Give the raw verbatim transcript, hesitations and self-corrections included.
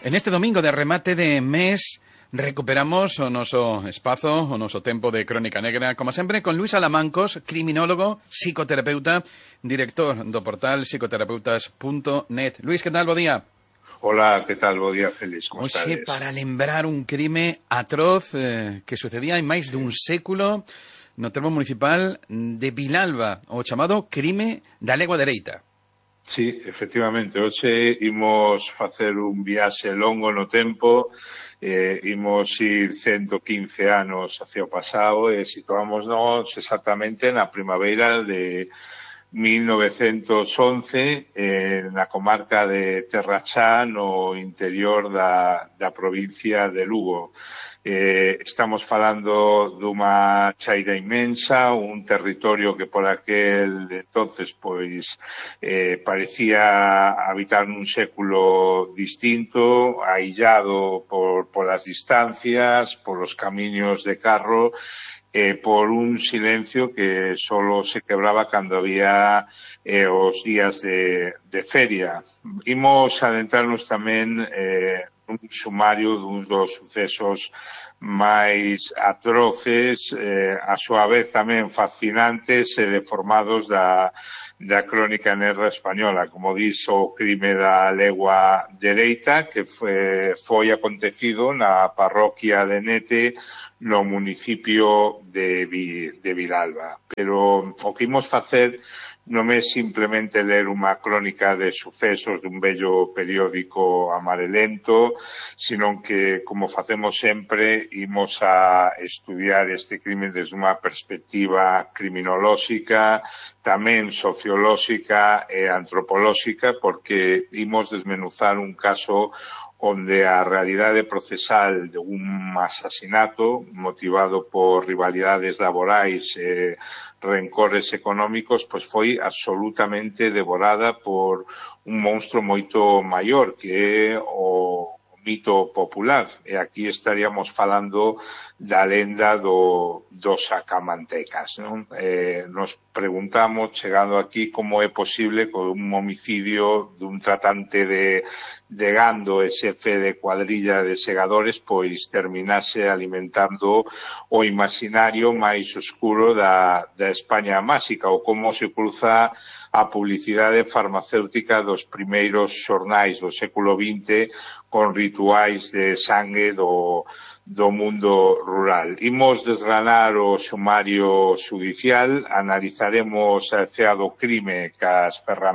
En este domingo de remate de mes recuperamos o noso espazo, o noso tempo de Crónica Negra, como sempre, con Luís Alamancos, criminólogo, psicoterapeuta, director do portal psicoterapeutas punto net. Luís, que tal? Bo día. Hola, ¿qué tal? Bo día, Félix, como Oxe, estades? para lembrar un crime atroz eh, que sucedía en máis dun século no termo municipal de Vilalba, o chamado crime da legua dereita. Sí, efectivamente, hoxe imos facer un viaxe longo no tempo, eh, imos ir ciento quince anos hacia o pasado e situámonos exactamente na primavera de mil novecientos once eh, na comarca de Terrachá, no interior da, da provincia de Lugo. Eh, estamos falando dunha chaira inmensa, un territorio que por aquel entonces pois eh, parecía habitar nun século distinto, aillado por, por as distancias, por os camiños de carro, eh, por un silencio que solo se quebraba cando había eh, os días de, de feria. Imos adentrarnos tamén eh, un sumario dun dos sucesos máis atroces, eh, a súa vez tamén fascinantes e deformados da, da crónica negra española, como dis o crime da legua dereita, que foi, foi acontecido na parroquia de Nete, no municipio de, de Vilalba. Pero o que imos facer non é simplemente ler unha crónica de sucesos dun vello periódico amarelento, sino que, como facemos sempre, imos a estudiar este crime desde unha perspectiva criminolóxica, tamén sociolóxica e antropolóxica, porque imos desmenuzar un caso onde a realidade procesal de un asasinato motivado por rivalidades laborais e rencores económicos, pois foi absolutamente devorada por un monstro moito maior, que é o mito popular. E aquí estaríamos falando da lenda do, dos sacamantecas, non? Eh, nos preguntamos, chegando aquí, como é posible que un homicidio dun tratante de, de gando e xefe de cuadrilla de segadores pois terminase alimentando o imaginario máis oscuro da, da España máxica, ou como se cruza a publicidade farmacéutica dos primeiros xornais do século vinte con rituais de sangue do, do mundo rural. Imos desgranar o sumario judicial, analizaremos a escena do crime cas ferramentas